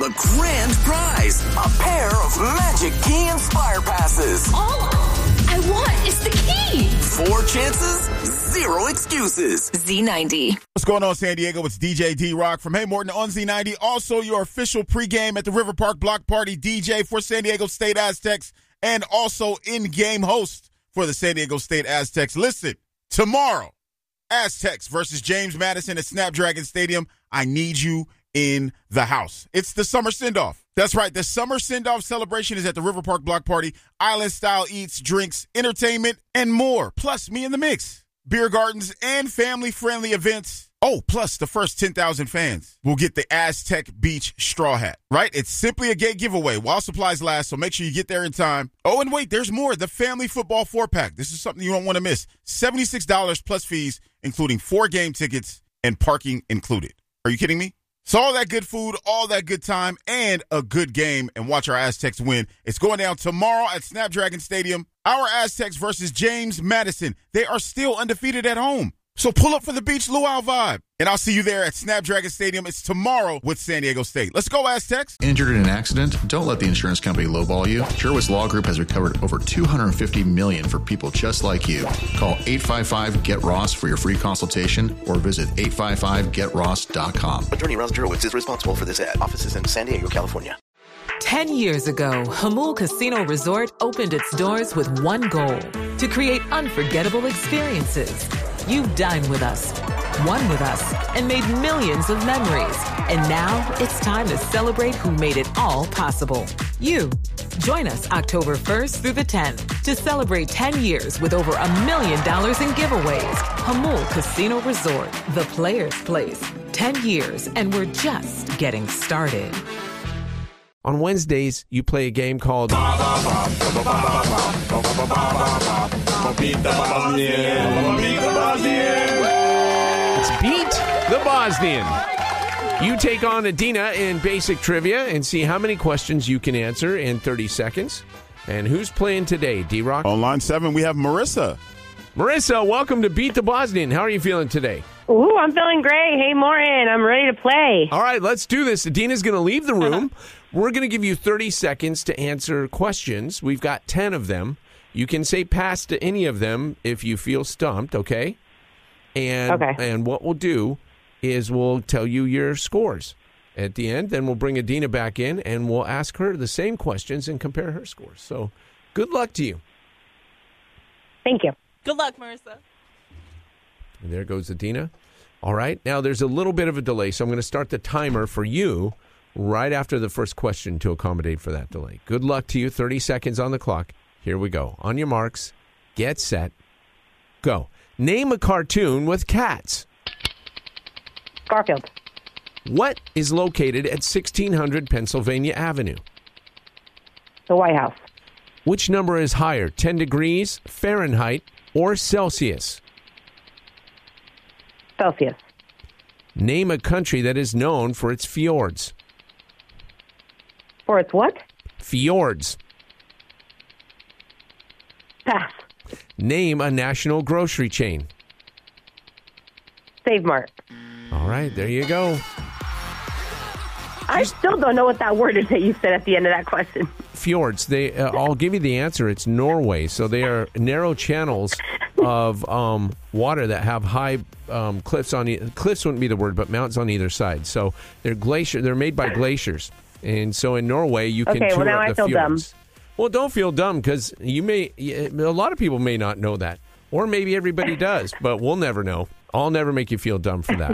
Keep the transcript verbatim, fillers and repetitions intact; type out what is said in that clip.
The grand prize, a pair of Magic Key Inspire passes. All I want is the key. Four chances, zero excuses. Z ninety. What's going on, San Diego? It's D J D-Rock from Hey Morton on Z ninety. Also, your official pregame at the River Park Block Party D J for San Diego State Aztecs, and also in-game host for the San Diego State Aztecs. Listen, tomorrow, Aztecs versus James Madison at Snapdragon Stadium. I need you in the house. It's the summer send-off. That's right. The summer send-off celebration is at the River Park Block Party. Island-style eats, drinks, entertainment, and more. Plus, me in the mix. Beer gardens and family-friendly events. Oh, plus the first ten thousand fans will get the Aztec Beach straw hat, right? It's simply a gate giveaway while supplies last, so make sure you get there in time. Oh, and wait, there's more. The Family Football four-pack. This is something you don't want to miss. seventy-six dollars plus fees, including four game tickets and parking included. Are you kidding me? So all that good food, all that good time, and a good game, and watch our Aztecs win. It's going down tomorrow at Snapdragon Stadium. Our Aztecs versus James Madison. They are still undefeated at home. So pull up for the Beach Luau vibe. And I'll see you there at Snapdragon Stadium. It's tomorrow with San Diego State. Let's go, Aztecs. Injured in an accident? Don't let the insurance company lowball you. Sherwitz Law Group has recovered over two hundred fifty million dollars for people just like you. Call eight five five, get ross for your free consultation or visit eight five five get ross dot com. Attorney Ron Sherwitz is responsible for this ad. Offices in San Diego, California. Ten years ago, Hamul Casino Resort opened its doors with one goal: to create unforgettable experiences. You dined with us, won with us, and made millions of memories. And now it's time to celebrate who made it all possible. You. Join us October first through the tenth to celebrate ten years with over a million dollars in giveaways. Hamul Casino Resort, the players' place. ten years, and we're just getting started. On Wednesdays, you play a game called Beat the Bosnian. Beat the Bosnian. It's Beat the Bosnian. You take on Adina in basic trivia and see how many questions you can answer in thirty seconds. And who's playing today, D-Rock? On line seven, we have Marissa. Marissa, welcome to Beat the Bosnian. How are you feeling today? Ooh, I'm feeling great. Hey, Morton, I'm ready to play. All right, let's do this. Adina's going to leave the room. We're going to give you thirty seconds to answer questions. We've got ten of them. You can say pass to any of them if you feel stumped, okay? And, okay. And what we'll do is we'll tell you your scores at the end. Then we'll bring Adina back in, and we'll ask her the same questions and compare her scores. So good luck to you. Thank you. Good luck, Marissa. And there goes Adina. All right. Now, there's a little bit of a delay, so I'm going to start the timer for you right after the first question to accommodate for that delay. Good luck to you. thirty seconds on the clock. Here we go. On your marks, get set, go. Name a cartoon with cats. Garfield. What is located at sixteen hundred Pennsylvania Avenue? The White House. Which number is higher, ten degrees, Fahrenheit, or Celsius? Celsius. Name a country that is known for its fjords. For its what? Fjords. Pass. Name a national grocery chain. Save Mart. All right, there you go. I still don't know what that word is that you said at the end of that question. Fjords. They. Uh, I'll give you the answer. It's Norway. So they are narrow channels of um, water that have high um, cliffs on. E- cliffs wouldn't be the word, but mountains on either side. So they're glacier. They're made by glaciers, and so in Norway you can okay, tour well, now the I feel fjords. dumb. Well, don't feel dumb because you may. A lot of people may not know that, or maybe everybody does, but we'll never know. I'll never make you feel dumb for that.